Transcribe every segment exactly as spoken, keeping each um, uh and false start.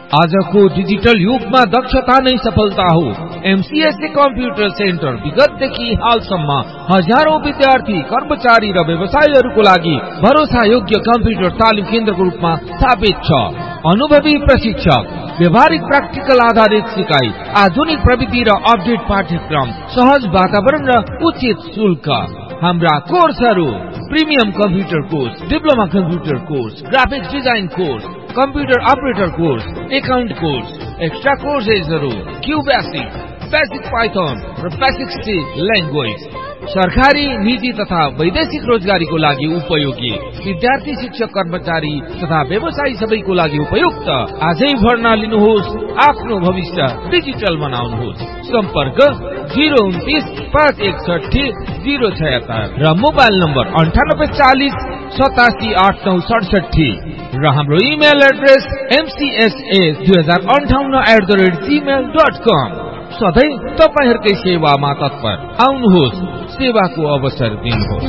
आजको डिजिटल युगमा दक्षता नै सफलता हो। एमसीएसए कम्प्युटर सेन्टर विगतदेखि हालसम्म हजारौं विद्यार्थी, कर्मचारी र व्यवसायीहरूको लागि भरोसा योग्य कम्प्युटर तालिम केन्द्रको रूपमा स्थापित छ। अनुभवी प्रशिक्षक, व्यवहारिक प्र्याक्टिकल आधारित सिकाइ, आधुनिक प्रविधि र अपडेट पाठ्यक्रम, सहज वातावरण र उचित शुल्क। हाम्रा कोर्सहरू: premium computer course, diploma computer course, graphics design course, computer operator course, account course, extra कोर्सेसहरू Q basic, basic Python र बेसिक सी ल्याङ्ग्वेज। सरकारी, निजी तथा वैदेशिक रोजगारीको लागि उपयोगी। विद्यार्थी, शिक्षक, कर्मचारी तथा व्यवसायी सबैको लागि उपयुक्त। आजै भर्ना लिनुहोस्, आफ्नो भविष्य डिजिटल बनाउनुहोस्। सम्पर्क जीरो उन्तीस पाँच एकसठी जीरो छयत्तर र मोबाइल नम्बर अन्ठानब्बे चालिस सतासी आठ नौ सडसठी र हाम्रो इमेल एड्रेस एमसीएसए दुई हजार अन्ठाउन्न at the rate Gmail dot कम। सधैँ तपाईहरुकै सेवामा तत्पर। आउनुहोस्, सेवाको अवसर दिनुहोस्।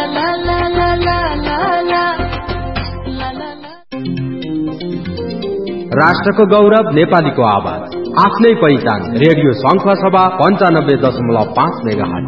राष्ट्रको गौरव, नेपालीको आवाज, आफ्नै पहिचान। रेडियो संखुवा सभा पञ्चानब्बे दशमलव पाँच मेगाहर्ज।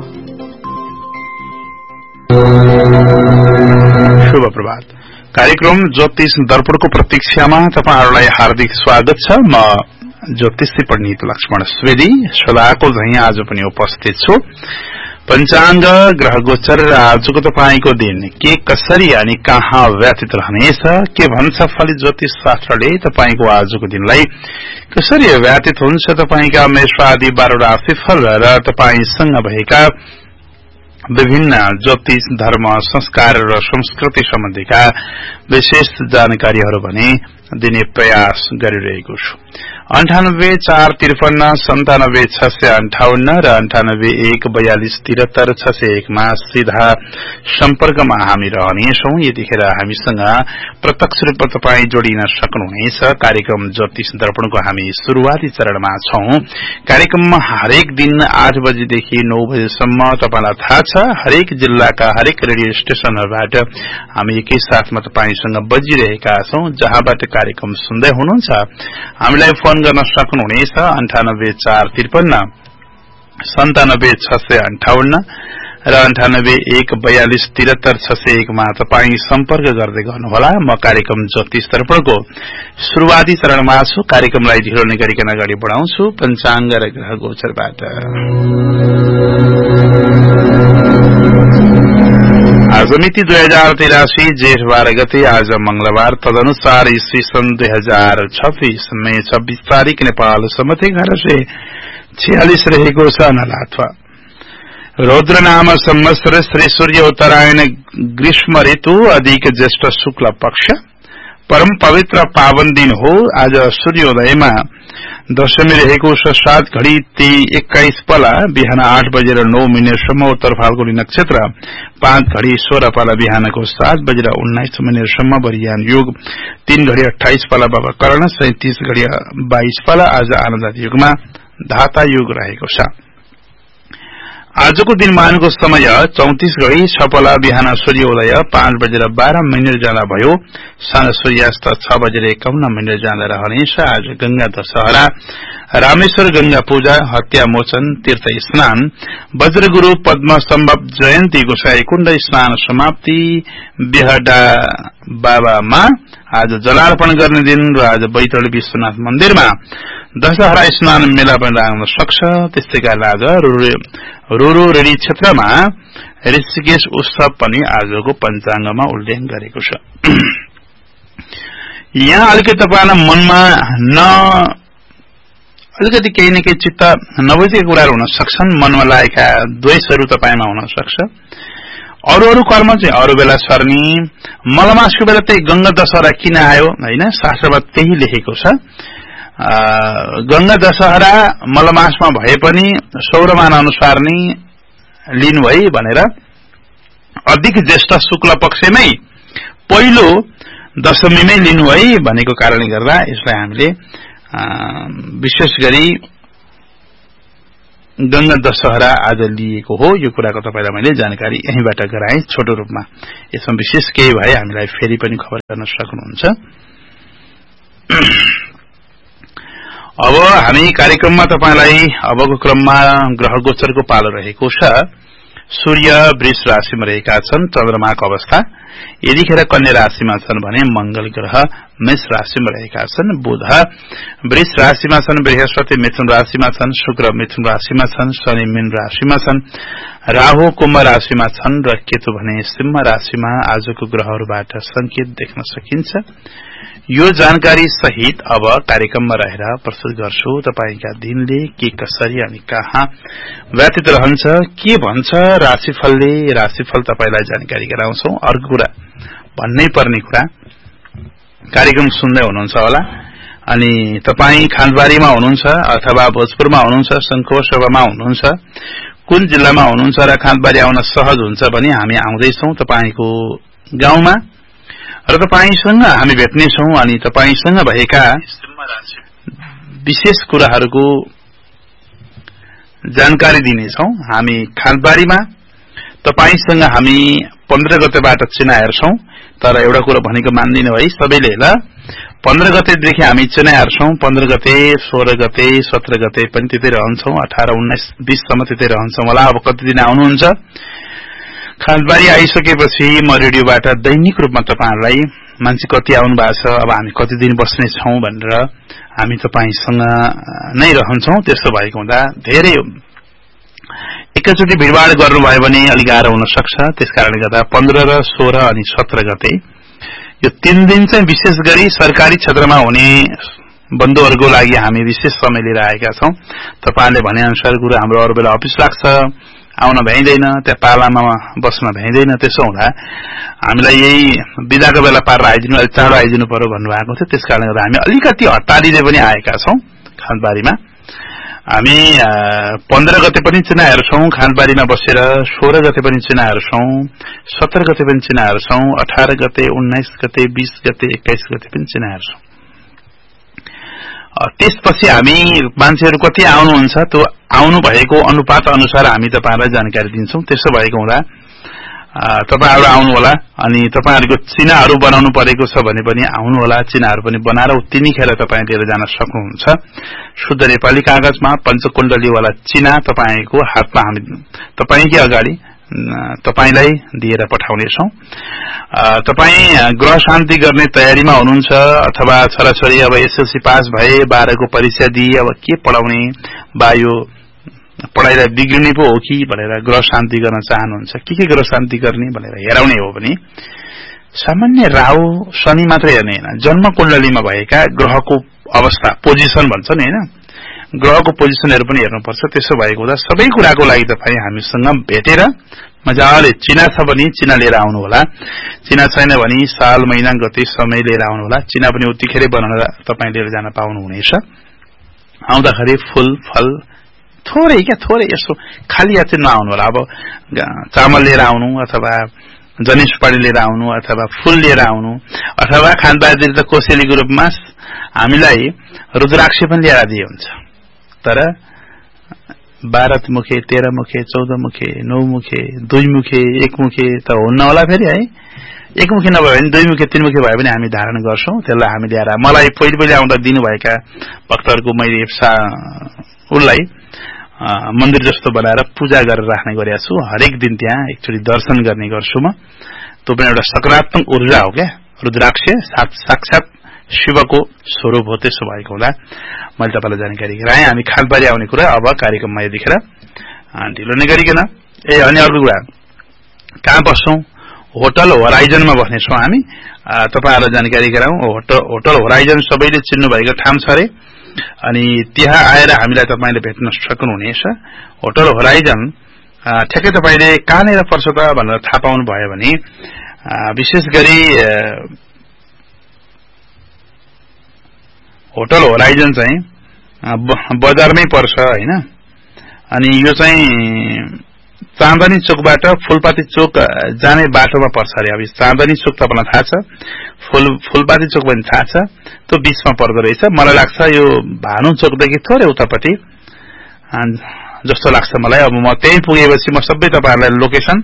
शुभ प्रभात। कार्यक्रम ज्योतिष दर्पणको प्रतीक्षामा तपाईहरुलाई हार्दिक स्वागत छ। म ज्योतिषी पण्डित लक्ष्मण सुवेदी सदाको झैं आज पनि उपस्थित छु। पंचांग, ग्रह गोचर र आजको तपाईको दिन के कसरी अनि कहाँ व्यतीत रहनेछ, के भन्छ फलित ज्योतिष शास्त्रले तपाईको आजको दिनलाई कसरी व्यतीत हुन्छ, तपाईका मेषादि बाह्र राशिफल र तपाईसँग भएका विभिन्न ज्योतिष, धर्म, संस्कार र संस्कृति सम्बन्धीका विशेष जानकारीहरू भने दिने प्रयास गरिरहेको छु। अन्ठानब्बे चार त्रिपन्न सन्तानब्बे छ सय अन्ठाउन्न र अन्ठानब्बे एक बयालिस त्रिहत्तर छ सय एकमा सीधा सम्पर्कमा हामी रहनेछौं। यतिखेर हामीसँग प्रत्यक्ष रूपमा तपाईँ जोडिन सक्नुहुनेछ। कार्यक्रम ज्योतिष दर्पणको हामी सुरुवाती चरणमा छौं। कार्यक्रममा हरेक दिन आठ बजेदेखि नौ बजेसम्म तपाईलाई थाहा छ हरेक जिल्लाका हरेक रेडियो स्टेशनहरूबाट हामी एकैसाथमा तपाईसँग बजिरहेका छौं। जहाँबाट कार्यक्रम सुन्दै हुनुहुन्छ हामीलाई फोन गर्न सक्नुहुनेछ अन्ठानब्बे चार त्रिपन्न सन्तानब्बे छ सय अन्ठाउन्न र अन्ठानब्बे एक बयालिस त्रिहत्तर छ सय एकमा तपाईँ सम्पर्क गर्दै गर्नुहोला। म कार्यक्रम ज्योतिष दर्पणको सुरुवाती चरणमा छु। कार्यक्रमलाई ढिलो नगरिकन अगाडि बढाउँछु पञ्चाङ्ग र ग्रह गोचरबाट। आज मिति दुई हजार तिरासी जेठ बाह्र गते, आज मंगलबार, तदनुसार ईस्वी सन् दुई हजार छब्बीस मे छब्बीस तारीक नेपाल सम्मत एघार सय छियालिस रहेको छ। नलाथवा रौद्र नाम संवत्सर, श्री सूर्य उत्तरायण, ग्रीष्म ऋतु, अधिक ज्येष्ठ शुक्ल पक्ष, परम पवित्र पावन दिन हो। आज सूर्योदयमा दशमी रहेको छ। सात घड़ी एक्काइस पाला बिहान आठ बजेर नौ मिनटसम्म उत्तर फाल्गुनी नक्षत्र, पाँच घड़ी सोह्र पाला बिहानको सात बजेर उन्नाइस मिनटसम्म वरियान योग, तीन घड़ी अठाइस पाला बाबा कर्ण, सैंतीस घड़ी बाइस पाला आज आनन्द युगमा धाता युग रहेको छ। आजको दिनमानको समय चौतिस घड़ी छ पाला बिहान सूर्योदय पाँच बजेर बाह्र मिनट जाँदा भयो। साँझ सूर्यास्त छ बजेर एकाउन्न मिनट जाँदा रहनेछ। आज गंगा दशहरा, रामेश्वर गंगा पूजा, हत्या मोचन, तीर्थ स्नान, वज्रगुरु पद्म सम्भव जयन्ती, गोसाई कुण्ड स्नान समाप्ति, बिहडा बाबामा आज जलार्पण गर्ने दिन र आज बैतडी विश्वनाथ मन्दिरमा दशहरा स्नान मेला पनि लाग्न सक्छ। त्यस्तै गरी आज रोरो रेडी क्षेत्रमा ऋषिकेश उत्सव पनि आजको पञ्चाङ्गमा उल्लेख गरेको छ। यहाँ अलिकति तपाईलाई मनमा न अलिकति केही न केही चित्त नबुझेका कुराहरू हुन सक्छन्, मनमा लागेका द्वेषहरू तपाईमा हुन सक्छ। अरू अरू कर्म चाहिँ अरू बेला सर्नी, मलमासको बेला त्यही गंगा दशहरा किन आयो हैन, शास्त्रमा त्यही लेखेको छ। गंगा दशहरा मलमासमा भए पनि सौरमान अनुसार नै लिनु भई भनेर अधिक ज्येष्ठ शुक्ल पक्षमै पहिलो दशमीमै लिनु भई भनेको कारणले गर्दा यसलाई हामीले विशेष गरी गंगा दशहरा आज लिएको हो। यो कुराको तपाईलाई मैले जानकारी यहीँबाट गराएँ छोटो रूपमा। यसमा विशेष केही भए हामीलाई फेरि पनि खबर गर्न सक्नुहुन्छ। अब हामी कार्यक्रममा तपाईलाई अबको क्रममा ग्रह गोचरको पालो रहेको छ। सूर्य वृष राशिमा रहेका छन्। चन्द्रमाको अवस्था यतिखेर कन्या राशिमा छन् भने मंगल ग्रह मेष राशिमा रहेका छन्। बुध वृष राशिमा छन्। बृहस्पति मिथुन राशिमा छन्। शुक्र मिथुन राशिमा छन्। शनि मीन राशिमा छन्। राहु कुम्भ राशिमा छन् र केतु भने सिंह राशिमा। आजको ग्रहहरूबाट संकेत देख्न सकिन्छ। यो जानकारी सहित अब कार्यक्रममा रहेर प्रस्तुत गर्छु। तपाईका दिनले के कसरी अनि कहाँ व्यतीत रहन्छ, के भन्छ राशिफलले, राशिफल तपाईलाई जानकारी गराउँछौ। अर्को कुरा भन्नै पर्ने कुरा, कार्यक्रम सुन्दै हुनुहुन्छ होला अनि तपाई खानबारीमा हुनुहुन्छ अथवा भोजपुरमा हुनुहुन्छ, शंखसभामा हुनुहुन्छ, कुन जिल्लामा हुनुहुन्छ र खानबारी आउन सहज हुन्छ भने हामी आउँदैछौं तपाईको गाउँमा र तपाईसँग हामी भेट्नेछौं अनि तपाईसँग भएका विशेष कुराहरूको जानकारी दिनेछौं। हामी खानबारीमा तपाईसँग हामी पन्ध्र गतेबाट चुनाव हेर्छौं। तर एउटा कुरा भनेको मान्दिनु है सबैले, ल पन्ध्र गतेदेखि हामी चुनाव हेर्छौं। पन्ध्र गते, सोह्र गते, सत्र गते पनि त्यतै रहन्छौं। अठार उन्नाइस बीस सम्म त्यतै रहन्छौं होला। अब कति दिन आउनुहुन्छ? खानबारी आइसकेपछि म रेडियोबाट दैनिक रूपमा तपाईहरुलाई मान्छे कति आउनु भएको छ, अब हामी कति दिन बस्ने छौं भनेर हामी तपाईसँग नै रहन्छौं। त्यसो भएको हुँदा धेरै एकैचोटी भिडभाड गर्नुभयो भने अलि गाह्रो हुन सक्छ। त्यसकारणले गर्दा पन्ध्र र सोह्र अनि सत्र गते यो तीन दिन चाहिँ विशेष गरी सरकारी क्षेत्रमा हुने बन्धुहरुको लागि हामी विशेष समय लिएर आएका छौं। तपाईहरुले भने अनुसार गुरु हाम्रो अरु बेला अफिस लाग्छ, आउन भ्याइदैन, त्यहाँ पालामा बस्न भ्याइदैन। त्यसो हुँदा हामीलाई यही बिदाको बेला पारेर आइदिनु, अलि चाँडो आइदिनु पर्यो भन्नुभएको थियो। त्यसकारणले गर्दा हामी अलिकति हतारिँदै पनि आएका छौं। खानबारीमा हामी पन्ध्र गते पनि चुनाव हेर्छौं खानबारीमा बसेर, सोह्र गते पनि चुनाव हेर्छौं, सत्र गते पनि चुनाव हेर्छौं, अठार गते, उन्नाइस गते, बीस गते, एक्काइस गते पनि चुनाव हेर्छौं। त्यसपछि हामी मान्छेहरु कति आउनुहुन्छ त्यो आउनु भएको अनुपात अनुसार हामी तपाईहरुलाई जानकारी दिन्छौं। त्यसो भएको हुँदा तपाईहरु आउनु होला अनि तपाईहरुको चिनाहरु बनाउनु परेको छ भने पनि आउनु होला। चिनाहरु पनि बनाएर उतिनीखेर तपाई लिएर जान सक्नुहुन्छ। शुद्ध नेपाली कागजमा पञ्चकुण्डली वाला चिना तपाईको हातमा हामी तपाईकै अगाडि तपाईलाई दिएर पठाउने छौं। तपाई ग्रह शान्ति गर्ने तयारीमा हुनुहुन्छ अथवा छोराछोरी अब एसएलसी पास भए, बाह्र को परीक्षा दिए, अब के पढाउने, बा यो पढाइलाई बिग्रिने पो हो कि भनेर ग्रह शान्ति गर्न चाहनुहुन्छ। के के ग्रह शान्ति गर्ने भनेर हेराउने हो भने सामान्य राहु शनि मात्र हेर्ने हैन, जन्म कुण्डलीमा भएका ग्रहको अवस्था, पोजिसन भन्छ नि हैन, ग्रहको पोजिसनहरु पनि हेर्नुपर्छ। त्यसो भएको हुँदा सबै कुराको लागि तपाई हामीसँग भेटेर मजाले चिना छ भने चिना लिएर आउनु होला। चिना छैन भने साल महिना गते समय लिएर आउनु होला। चिना पनि उतिखेरै बनाउन तपाई लिएर जान पाउनु हुनेछ। आउँदाखेरि फूल फल थोरै क्या थोरै यसो खाली हात चाहिँ नआउनु होला। अब चामल लिएर आउनु अथवा जनेस सुपारी लिएर आउनु अथवा फूल लिएर आउनु अथवा खानबारी त कोसेलीको रूपमा हामीलाई रुद्राक्ष पनि लिएर दिए हुन्छ। तर बाह्र मुखे, तेह्र मुखे, चौध मुखे, नौ मुखे, दुई मुखे, एक मुखे त हुन्न होला फेरि है। एक मुखे नभए भने दुई मुखे, तीन मुखे भए पनि हामी धारण गर्छौं। त्यसलाई हामी ल्याएर मलाई पहिले पहिले आउँदा दिनुभएका भक्तहरुको मैले उसलाई मन्दिर जस्तो बनाएर पूजा गरेर राख्ने गरेको छु। हरेक दिन त्यहाँ एकचोटी दर्शन गर्ने गर्छु म। त्यो पनि एउटा सकारात्मक ऊर्जा हो क्या। रुद्राक्ष साक्षात शिवको स्वरूप हो। त्यसो भएको हुँदा मैले तपाईलाई जानकारी गराएँ। हामी खानबारी आउने कुरा अब कार्यक्रममा यतिखेर ढिलो नै गरिकन ए अनि अर्को कुरा कहाँ बस्छौं? होटल होराइजनमा बस्नेछौं हामी। तपाईहरुलाई जानकारी गराउँ। होटल होटल होराइजन सबैले चिन्नु भएको ठाउँ छ रे अनि त्यहाँ आएर हामीलाई तपाईले भेट्न सक्नुहुनेछ। होटल होराइजन ठ्याक्कै तपाईले कहाँनिर पर्छ त भनेर थाहा पाउनु भयो भने विशेष गरी होटल होराइजन चाहिँ बजारमै पर्छ हैन। अनि यो चाहिँ चाँदनी चोकबाट फूलपाती चोक जाने बाटोमा पर्छ अरे। अब चाँदनी चोक तपाईलाई थाहा छ, फूल फूलपाती चोक पनि थाहा छ, त्यो बीचमा पर्दो रहेछ। मलाई लाग्छ यो भानु चोकदेखि थोरै उतापट्टि जस्तो लाग्छ मलाई। अब म त्यही पुगेपछि म सबै तपाईहरुलाई लोकेसन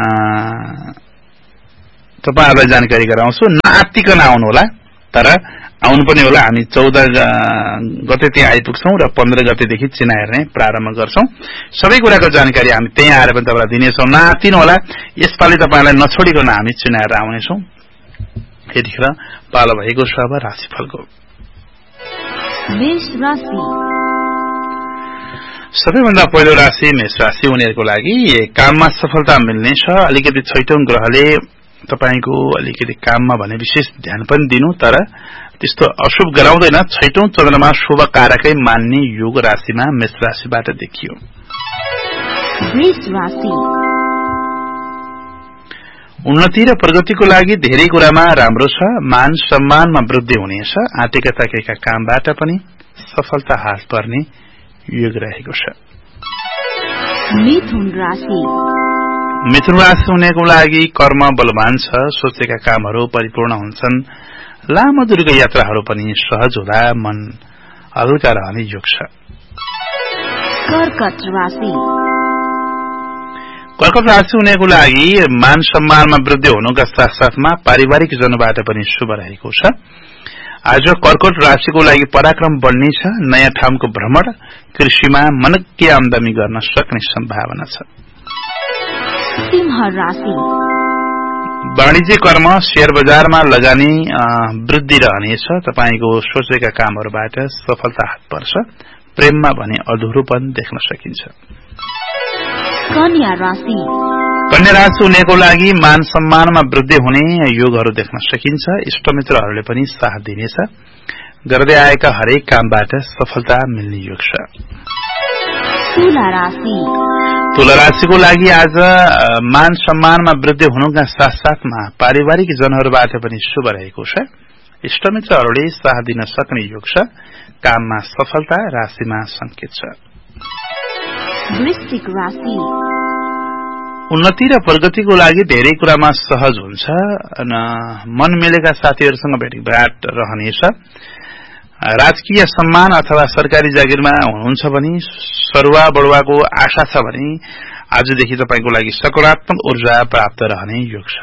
तपाईहरुलाई जानकारी गराउँछु। नआत्तिकन आउनु होला, तर आउनुपर्ने होला। हामी चौध गते त्यहाँ आइपुग्छौं र पन्ध्र गतेदेखि चिना हेर्ने प्रारम्भ गर्छौं। सबै कुराको जानकारी हामी त्यहाँ आएर पनि तपाईँलाई दिनेछौं। नआत्तिनु होला, यसपालि तपाईँलाई नछोडिकन हामी चिना हेरेर आउनेछौं। यतिखेर पालो भएको छ अब राशिफलको। मेष राशि। सबैभन्दा पहिलो राशि मेष राशि उनीहरूको लागि काममा सफलता मिल्नेछ। अलिकति छैटौं ग्रहले तपाईको अलिकति काममा भने विशेष ध्यान पनि दिनु, तर त्यस्तो अशुभ गराउँदैन। छैटौं चन्द्रमा शुभ कारकै मान्ने योग राशिमा मेष राशिबाट देखियो। वृष राशि। उन्नति र प्रगतिको लागि धेरै कुरामा राम्रो छ। मान सम्मानमा वृद्धि हुनेछ। आँटेका ताकेका कामबाट पनि सफलता हात पर्ने योग रहेको छ। मिथुन राशि। मिथुन राशि हुनेको लागि कर्म बलवान छ। सोचेका कामहरू परिपूर्ण हुन्छन्। लामो दूरको यात्राहरू पनि सहज हुँदा मन हल्का रहने योग छ। कर्कट राशि। कर्कट राशि हुनेको लागि मान सम्मानमा वृद्धि हुनुका साथसाथमा पारिवारिक जनबाट पनि शुभ रहेको छ। आज कर्कट राशिको लागि पराक्रम बढ्नेछ। नयाँ ठाउँको भ्रमण, कृषिमा मनक्की आमदानी गर्न सक्ने सम्भावना छ। सिंह राशि। वाणिज्य कर्म, शेयर बजारमा लगानी वृद्धि रहनेछ। तपाईको सोचेका कामहरूबाट सफलता हात पर्छ। प्रेममा भने अधुरोपन देख्न सकिन्छ। कन्या राशि। कन्या राशि हुनेको लागि मान सम्मानमा वृद्धि हुने योगहरू देख्न सकिन्छ। इष्टमित्रहरूले पनि साथ दिनेछ। गर्दै आएका हरेक कामबाट सफलता मिल्ने योग छ। तुला राशि। तुला राशिको लागि आज मान सम्मानमा वृद्धि हुनुका साथसाथमा पारिवारिक जनहरूबाट पनि शुभ रहेको छ। इष्टमित्रहरूले साथ दिन सक्ने योग छ। काममा सफलता, राशिमा संकेत छ। वृश्चिक राशि। उन्नति र प्रगतिको लागि धेरै कुरामा सहज हुन्छ। मन मिलेका साथीहरूसँग भेटघाट रहनेछ। राजकीय सम्मान अथवा सरकारी जागिरमा हुनुहुन्छ भने सरुवा बढुवाको आशा छ भने आजदेखि तपाईको लागि सकारात्मक ऊर्जा प्राप्त रहने योग छ।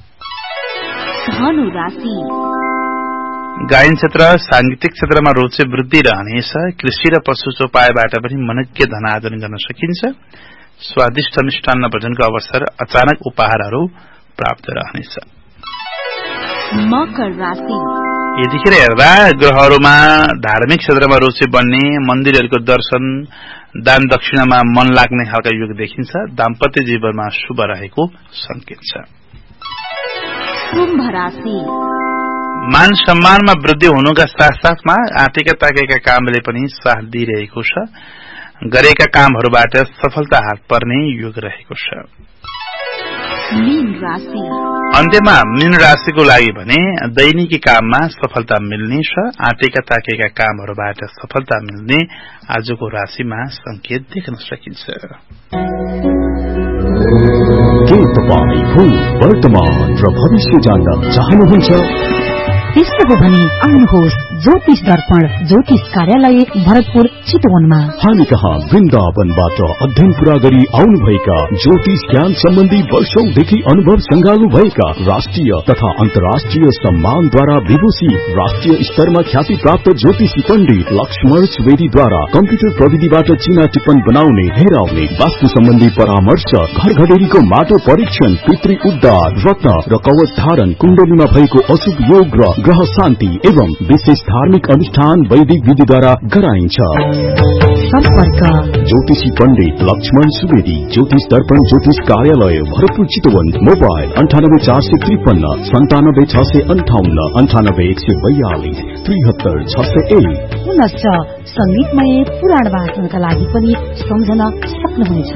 धनु राशि। गायन क्षेत्र, सांगीतिक क्षेत्रमा रुचि वृद्धि रहनेछ। कृषि र पशु चौपायबाट पनि मनक्य धनार्जन गर्न सकिन्छ। स्वादिष्ट मिष्टान्न भोजनको अवसर, अचानक उपहारहरू प्राप्त रहनेछ। मकर राशि। यतिखेर हेर्दा ग्रहहरूमा धार्मिक क्षेत्रमा रुचि बढ्ने, मन्दिरहरूको दर्शन, दान दक्षिणामा मन लाग्ने खालका योग देखिन्छ। दाम्पत्य जीवनमा शुभ रहेको संकेत छ। कुम्भ राशि। मान सम्मानमा वृद्धि हुनुका साथसाथमा आँटेका ताकेका कामले पनि साथ दिइरहेको छ। गरेका कामहरूबाट सफलता हात पर्ने योग रहेको छ। मीन राशि। अन्त्यमा मीन राशिको लागि भने दैनिकी काममा सफलता मिल्ने छ। आँटेका ताकेका कामहरूबाट सफलता मिल्ने आजको राशिमा संकेत देख्न सकिन्छ। के तपाईँ भूत, वर्तमान र भविष्य जान्न चाहनुहुन्छ? त्यस्तो हो भने आउनुहोस् ज्योतिष दर्पण ज्योतिष कार्यालय भरतपुर चितवनमा। हामी कहाँ वृन्दावनबाट अध्ययन पूरा गरी आउनुभएका ज्योतिष ज्ञान सम्बन्धी वर्षौंदेखि अनुभव संगाल्नु भएका राष्ट्रिय तथा अन्तर्राष्ट्रिय सम्मानद्वारा विभूषित राष्ट्रिय स्तरमा ख्याति प्राप्त ज्योतिषी पण्डित लक्ष्मण सुवेदीद्वारा कम्प्युटर प्रविधिबाट चिना टिप्पण बनाउने, हेराउने, वास्तु सम्बन्धी परामर्श, घर घडेरीको माटो परीक्षण, पितृ उद्धार, रत्न र कवच धारण, कुण्डलीमा भएको अशुभ योग र ग्रह शान्ति एवं विशेष धार्मिक अनुष्ठान वैदिक विधिद्वारा गराइन्छ। सम्पर्क ज्योतिषी पण्डित लक्ष्मण सुवेदी, ज्योतिष दर्पण ज्योतिष कार्यालय भरतपुर चितवन। मोबाइल अंठानब्बे चार सय त्रिपन्न सन्तानब्बे छ सय अन्ठाउन्न अन्ठानब्बे एक सय बयालिस त्रिहत्तर छ सय एक। पुनश्च संगीतमय पुराण वाचनका लागि पनि सम्झन सक्नुहुनेछ।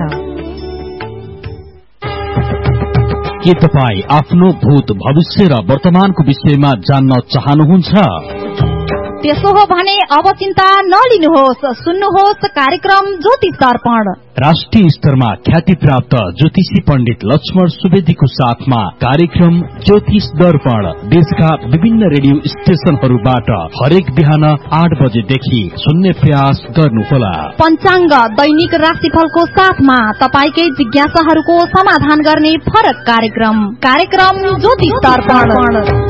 के तपाईँ आफ्नो भूत, भविष्य र वर्तमानको विषयमा जान्न चाहनुहुन्छ? त्यसो हो भने अब चिन्ता नलिनुहोस्, सुन्नुहोस् कार्यक्रम ज्योतिष दर्पण। राष्ट्रिय स्तरमा ख्याति प्राप्त ज्योतिषी पण्डित लक्ष्मण सुवेदीको साथमा कार्यक्रम ज्योतिष दर्पण देशका विभिन्न रेडियो स्टेशनहरूबाट हरेक बिहान आठ बजेदेखि सुन्ने प्रयास गर्नुहोला। पञ्चाङ्ग, दैनिक राशिफलको साथमा तपाईकै जिज्ञासाहरूको समाधान गर्ने फरक कार्यक्रम कार्यक्रम ज्योतिष दर्पण।